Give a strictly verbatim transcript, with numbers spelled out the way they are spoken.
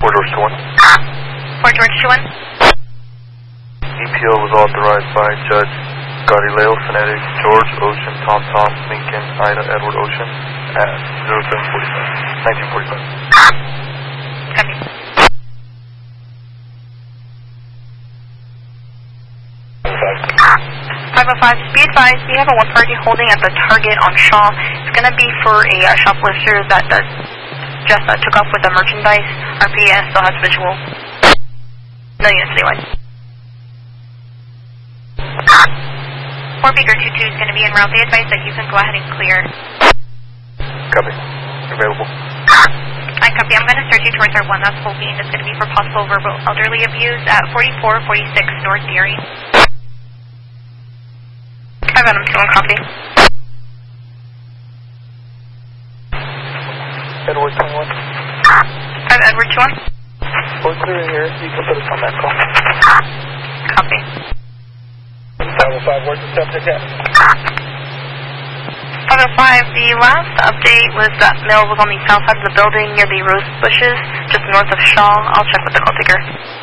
Fort George two one. Fort George two one. E P O was authorized by Judge Galileo Phonetic, George Ocean, Tom Tom, Lincoln, Ida, Edward Ocean at zero seven forty-five, nineteen forty-five. Copy. five oh five, be advised, we have a one party holding at the target on Shaw. It's going to be for a uh, shoplifter that does, just uh, took off with the merchandise. R P S still has visual. No units citywide. four Baker two two is going to be en route. They advise that you can go ahead and clear. Copy. Available. I copy. I'm going to search you towards our one that's hoping. It's going to be for possible verbal elderly abuse at forty-four forty-six North Erie. I've got him two one copy. Edward twenty-one. I've Edward two one. We're clear here. You can put us on that call. Copy. five oh five, where's the subject at? five oh five, the last update was that Mill was on the south side of the building near the rose bushes, just north of Shaw. I'll check with the call taker.